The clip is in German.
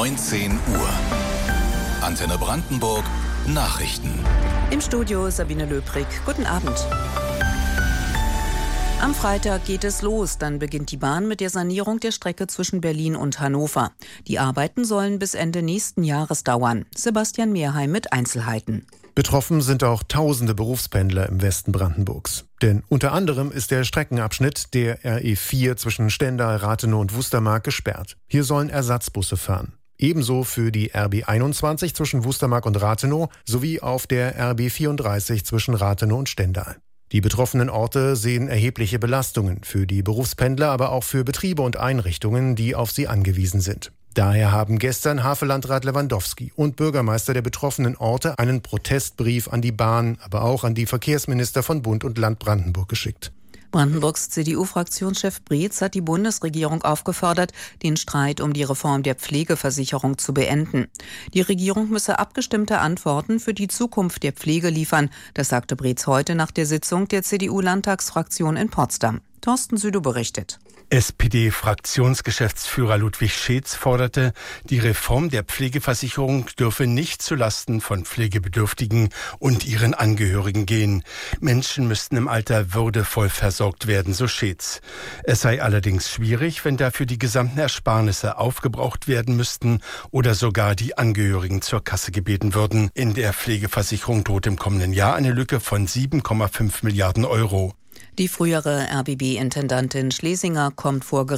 19 Uhr. Antenne Brandenburg Nachrichten. Im Studio Sabine Löbrig. Guten Abend. Am Freitag geht es los. Dann beginnt die Bahn mit der Sanierung der Strecke zwischen Berlin und Hannover. Die Arbeiten sollen bis Ende nächsten Jahres dauern. Sebastian Mehrheim mit Einzelheiten. Betroffen sind auch tausende Berufspendler im Westen Brandenburgs. Denn unter anderem ist der Streckenabschnitt der RE4 zwischen Stendal, Rathenow und Wustermark gesperrt. Hier sollen Ersatzbusse fahren. Ebenso für die RB 21 zwischen Wustermark und Rathenow sowie auf der RB 34 zwischen Rathenow und Stendal. Die betroffenen Orte sehen erhebliche Belastungen für die Berufspendler, aber auch für Betriebe und Einrichtungen, die auf sie angewiesen sind. Daher haben gestern Havellandrat Lewandowski und Bürgermeister der betroffenen Orte einen Protestbrief an die Bahn, aber auch an die Verkehrsminister von Bund und Land Brandenburg geschickt. Brandenburgs CDU-Fraktionschef Breetz hat die Bundesregierung aufgefordert, den Streit um die Reform der Pflegeversicherung zu beenden. Die Regierung müsse abgestimmte Antworten für die Zukunft der Pflege liefern. Das sagte Breetz heute nach der Sitzung der CDU-Landtagsfraktion in Potsdam. Thorsten Südow berichtet. SPD-Fraktionsgeschäftsführer Ludwig Scheetz forderte, die Reform der Pflegeversicherung dürfe nicht zulasten von Pflegebedürftigen und ihren Angehörigen gehen. Menschen müssten im Alter würdevoll versorgt werden, so Scheetz. Es sei allerdings schwierig, wenn dafür die gesamten Ersparnisse aufgebraucht werden müssten oder sogar die Angehörigen zur Kasse gebeten würden. In der Pflegeversicherung droht im kommenden Jahr eine Lücke von 7,5 Milliarden Euro. Die frühere RBB-Intendantin Schlesinger kommt vor Gericht.